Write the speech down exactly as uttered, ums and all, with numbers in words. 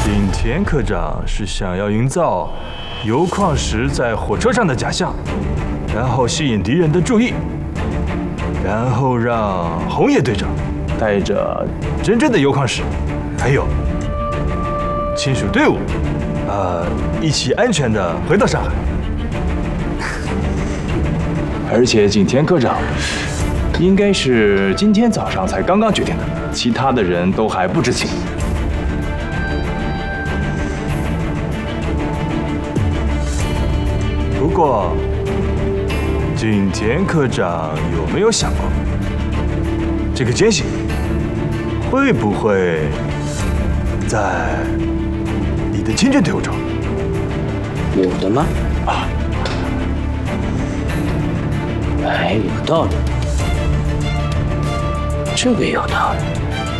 景田科长是想要营造油矿石在火车上的假象，然后吸引敌人的注意，然后让红野队长带着真正的油矿石，还有亲属队伍，呃，一起安全的回到上海。而且景田科长应该是今天早上才刚刚决定的，其他的人都还不知情。不过，景田科长有没有想过，这个奸细会不会在你的亲眷队伍中？ 我的吗？ 啊， 哎，有道理，这个有道理。